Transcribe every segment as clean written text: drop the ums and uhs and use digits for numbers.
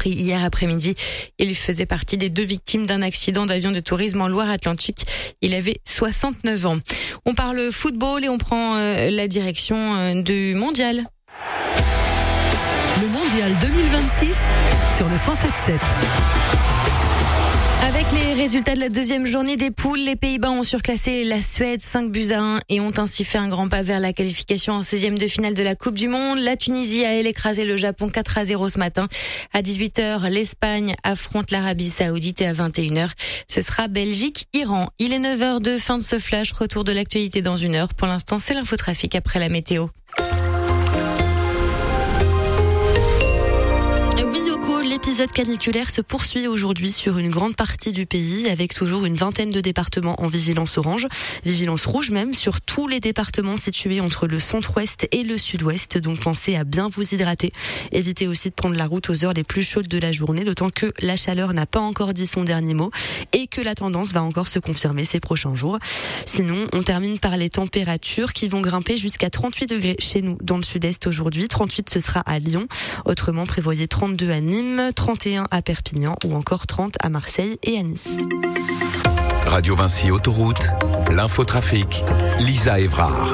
appris hier après-midi. Il faisait partie des 2 victimes d'un accident d'avion de tourisme en Loire-Atlantique. Il avait 69 ans. On parle football et on prend la direction du mondial. Le mondial 2026 sur le 107.7. Avec les résultats de la 2e journée des poules, les Pays-Bas ont surclassé la Suède 5-1 et ont ainsi fait un grand pas vers la qualification en 16e de finale de la Coupe du Monde. La Tunisie a elle écrasé le Japon 4-0 ce matin. À 18h, l'Espagne affronte l'Arabie Saoudite et à 21h, ce sera Belgique-Iran. Il est 9h02, fin de ce flash, retour de l'actualité dans 1 heure. Pour l'instant, c'est l'infotrafic après la météo. L'épisode caniculaire se poursuit aujourd'hui sur une grande partie du pays avec toujours une vingtaine de départements en vigilance orange, vigilance rouge même sur tous les départements situés entre le centre-ouest et le sud-ouest. Donc pensez à bien vous hydrater. Évitez aussi de prendre la route aux heures les plus chaudes de la journée, d'autant que la chaleur n'a pas encore dit son dernier mot et que la tendance va encore se confirmer ces prochains jours. Sinon, on termine par les températures qui vont grimper jusqu'à 38 degrés chez nous dans le sud-est aujourd'hui. 38 ce sera à Lyon. Autrement, prévoyez 32 à Nîmes, 31 à Perpignan ou encore 30 à Marseille et à Nice. Radio Vinci Autoroute, l'infotrafic, Lisa Évrard.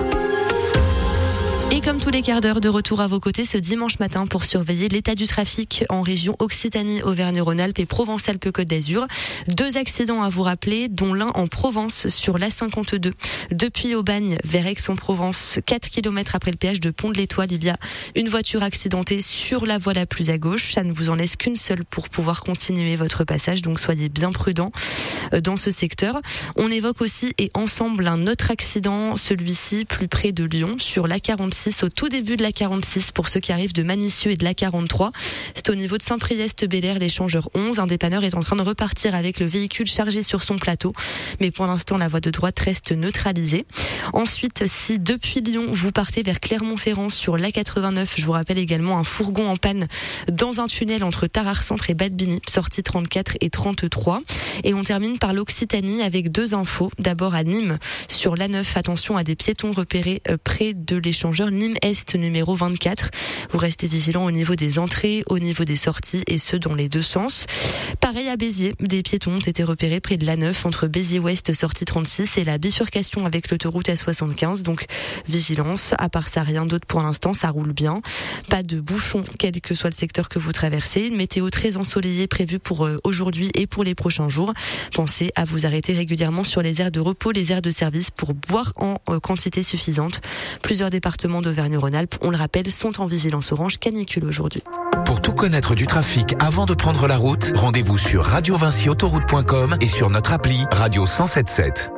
Et comme tous les quarts d'heure, de retour à vos côtés ce dimanche matin pour surveiller l'état du trafic en région Occitanie, Auvergne-Rhône-Alpes et Provence-Alpes-Côte d'Azur. 2 accidents à vous rappeler, dont l'un en Provence sur l'A52. Depuis Aubagne vers Aix-en-Provence, 4 km après le péage de Pont de l'Étoile, il y a une voiture accidentée sur la voie la plus à gauche. Ça ne vous en laisse qu'une seule pour pouvoir continuer votre passage, donc soyez bien prudents dans ce secteur. On évoque aussi et ensemble un autre accident, celui-ci plus près de Lyon, sur l'A46. Au tout début de la 46 pour ceux qui arrivent de Manicieux et de la 43. C'est au niveau de Saint-Priest-Bel-Air, l'échangeur 11. Un dépanneur est en train de repartir avec le véhicule chargé sur son plateau. Mais pour l'instant, la voie de droite reste neutralisée. Ensuite, si depuis Lyon, vous partez vers Clermont-Ferrand sur l'A89, je vous rappelle également un fourgon en panne dans un tunnel entre Tarare-Centre et Bad-Bini, sortie 34 et 33. Et on termine par l'Occitanie avec 2 infos. D'abord à Nîmes, sur l'A9, attention à des piétons repérés près de l'échangeur Nîmes-Est numéro 24. Vous restez vigilant au niveau des entrées, au niveau des sorties et ce dans les 2 sens. Pareil à Béziers, des piétons ont été repérés près de l'A9 entre Béziers-Ouest sortie 36 et la bifurcation avec l'autoroute A75. Donc vigilance, à part ça rien d'autre pour l'instant, ça roule bien. Pas de bouchons quel que soit le secteur que vous traversez. Une météo très ensoleillée prévue pour aujourd'hui et pour les prochains jours. Pensez à vous arrêter régulièrement sur les aires de repos, les aires de service pour boire en quantité suffisante. Plusieurs départements d'Auvergne-Rhône-Alpes, on le rappelle, sont en vigilance orange canicule aujourd'hui. Pour tout connaître du trafic avant de prendre la route, rendez-vous sur radiovinciautoroute.com et sur notre appli Radio 107.7.